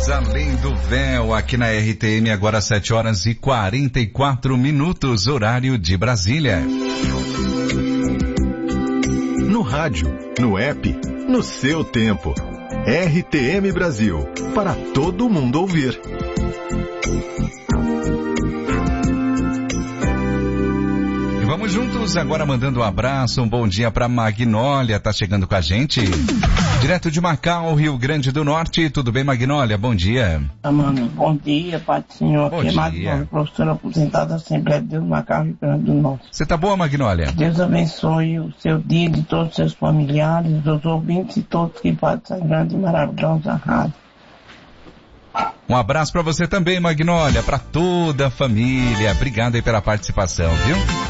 Vamos além do véu, aqui na RTM, agora 7h44, horário de Brasília. No rádio, no app, no seu tempo. RTM Brasil, para todo mundo ouvir. E vamos juntos agora mandando um abraço, um bom dia para Magnólia, tá chegando com a gente. Direto de Macau, Rio Grande do Norte. Tudo bem, Magnólia? Bom dia. Mano, bom dia, Pai do Senhor. Bom aqui é dia. Magnólia, professora aposentada da Assembleia de Deus, Macau, Rio Grande do Norte. Você tá boa, Magnólia? Deus abençoe o seu dia de todos os seus familiares, dos ouvintes e todos que fazem essa grande e maravilhosa rádio. Um abraço para você também, Magnólia, para toda a família. Obrigado aí pela participação, viu?